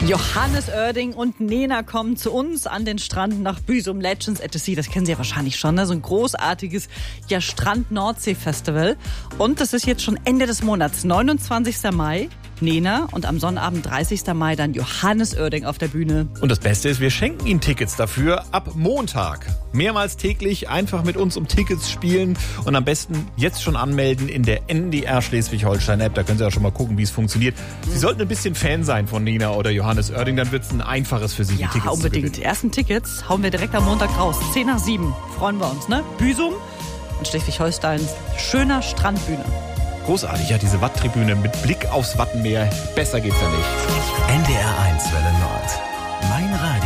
Johannes Oerding und Nena kommen zu uns an den Strand nach Büsum. Legends at the Sea, das kennen Sie ja wahrscheinlich schon, ne? So ein großartiges Strand-Nordsee-Festival. Und das ist jetzt schon Ende des Monats, 29. Mai. Nena und am Sonnabend, 30. Mai, dann Johannes Oerding auf der Bühne. Und das Beste ist, wir schenken Ihnen Tickets dafür ab Montag. Mehrmals täglich einfach mit uns um Tickets spielen und am besten jetzt schon anmelden in der NDR Schleswig-Holstein-App. Da können Sie auch schon mal gucken, wie es funktioniert. Sie sollten ein bisschen Fan sein von Nena oder Johannes Oerding, dann wird es ein einfaches für Sie, die Tickets unbedingt. zu gewinnen. Ersten Tickets hauen wir direkt am Montag raus. 6 nach 7. Freuen wir uns, ne? Büsum und Schleswig-Holsteins schöner Strandbühne. Großartig, ja, diese Watttribüne mit Blick aufs Wattenmeer. Besser geht's ja nicht. NDR 1 Welle Nord. Mein Radio.